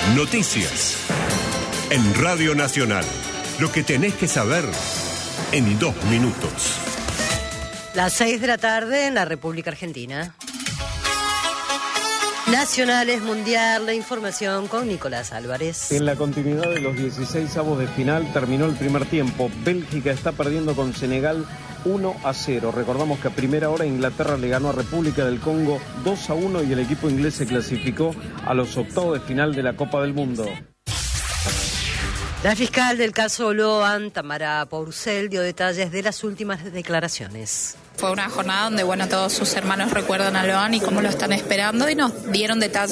Noticias. En Radio Nacional. Lo que tenés que saber en 2 minutos. Las 6 de la tarde en la República Argentina. Nacionales Mundial, la información con Nicolás Álvarez. En la continuidad de los 16avos de final terminó el primer tiempo. Bélgica está perdiendo con Senegal 1-0. Recordamos que a primera hora Inglaterra le ganó a República del Congo 2-1 y el equipo inglés se clasificó a los octavos de final de la Copa del Mundo. La fiscal del caso Loan, Tamara Pourcel, dio detalles de las últimas declaraciones. Fue una jornada donde, todos sus hermanos recuerdan a Loan y cómo lo están esperando y nos dieron detalles